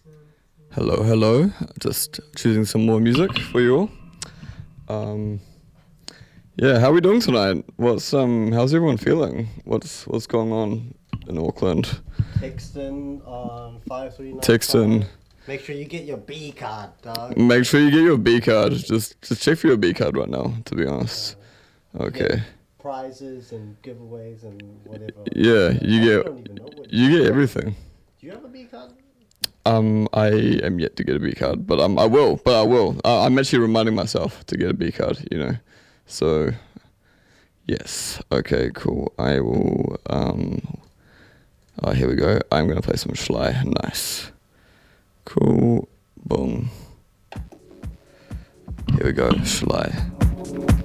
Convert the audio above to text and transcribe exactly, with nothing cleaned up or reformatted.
Hello, hello. Just choosing some more music for you all. Um, yeah, how are we doing tonight? What's um, how's everyone feeling? What's what's going on in Auckland? Text in on five three nine. Text in. Make sure you get your B card, dog. Make sure you get your B card. Just just check for your B card right now. To be honest. Uh, Okay. Prizes and giveaways and whatever. Yeah, you I get don't even know what you get everything. Do you have a B card? Um, I am yet to get a B card, but um, I will. But I will. Uh, I'm actually reminding myself to get a B card. You know, so yes. Okay, cool. I will. Um, oh, here we go. I'm gonna play some Schlei. Nice. Cool. Boom. Here we go. Schlei.